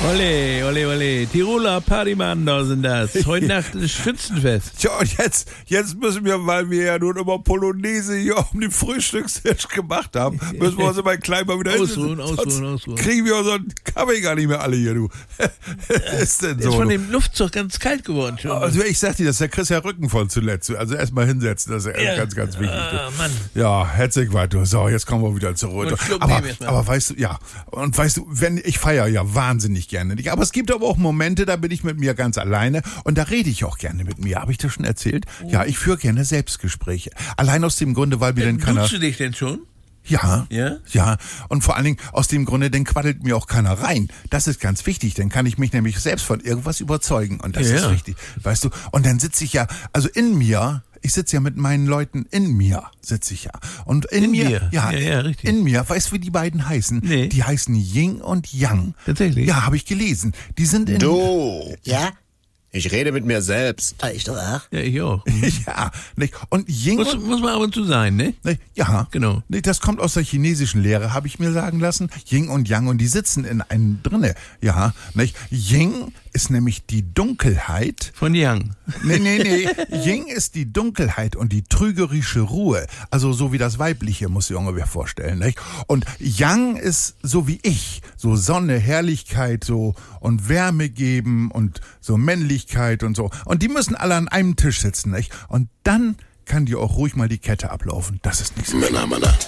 Ole, ole, ole. Tiroler Partymann, da sind das. Heute Nacht ist Schützenfest. Tja, und jetzt müssen wir, weil wir ja nun immer Polonaise hier um den Frühstückstisch gemacht haben, müssen wir uns immer klein mal wieder Ausruhen. Kriegen wir unseren Kaffee gar nicht mehr alle hier, du. Ist denn so? Ist von dem Luftzug ganz kalt geworden schon. Also ich sag dir, das ist der Chris ja Rücken voll zuletzt. Also erstmal hinsetzen, das ist ganz, ganz wichtig. Mann. Ja, herzlich weiter. So, jetzt kommen wir wieder zurück. Aber weißt du, ja, und weißt du, ich feiere ja wahnsinnig gerne. Aber es gibt aber auch Momente, da bin ich mit mir ganz alleine und da rede ich auch gerne mit mir. Habe ich das schon erzählt? Oh. Ja, ich führe gerne Selbstgespräche. Allein aus dem Grunde, weil mir dann keiner... Dutzt du dich denn schon? Ja. Und vor allen Dingen aus dem Grunde, dann quaddelt mir auch keiner rein. Das ist ganz wichtig. Dann kann ich mich nämlich selbst von irgendwas überzeugen. Und das ist wichtig. Weißt du? Und dann sitze ich ja, also in mir... Ich sitze ja mit meinen Leuten in mir, sitze ich ja. Und in mir? Ja, richtig. In mir, weißt du, wie die beiden heißen? Nee. Die heißen Yin und Yang. Tatsächlich? Ja, habe ich gelesen. Die sind in... Du! Ja? Ich rede mit mir selbst. Ich doch auch. Ja, ich auch. Ja, nicht? Und Yin muss man ab und zu sein, ne? Ja, genau. Das kommt aus der chinesischen Lehre, habe ich mir sagen lassen. Yin und Yang und die sitzen in einem drinne. Ja, nicht? Yin ist nämlich die Dunkelheit. Von Yang. Nee. Yin ist die Dunkelheit und die trügerische Ruhe. Also so wie das Weibliche, muss ich ungefähr vorstellen, nicht? Und Yang ist so wie ich. So Sonne, Herrlichkeit, so und Wärme geben und so Männlichkeit und so. Und die müssen alle an einem Tisch sitzen, nicht? Und dann kann dir auch ruhig mal die Kette ablaufen. Das ist nichts. Männer.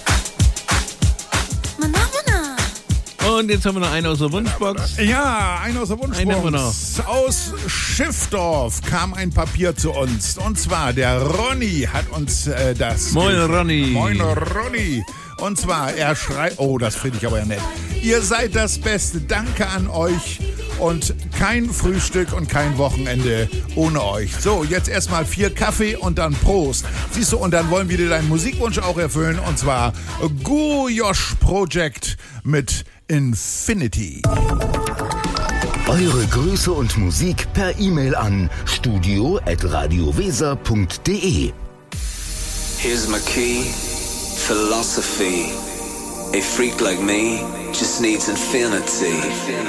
Und jetzt haben wir noch einen aus der Wunschbox. Ja, einen aus der Wunschbox. Einen haben wir noch. Aus Schiffdorf kam ein Papier zu uns. Und zwar, der Ronny hat uns das... Moin, Ronny. Moin, Ronny. Und zwar, er schreibt... Oh, das finde ich aber ja nett. Ihr seid das Beste. Danke an euch. Und kein Frühstück und kein Wochenende ohne euch. So, jetzt erstmal 4 Kaffee und dann Prost. Siehst du, und dann wollen wir dir deinen Musikwunsch auch erfüllen. Und zwar Guru Josh Project mit Infinity. Eure Grüße und Musik per E-Mail an studio@radioweser.de. Here's my key, philosophy. A freak like me just needs infinity.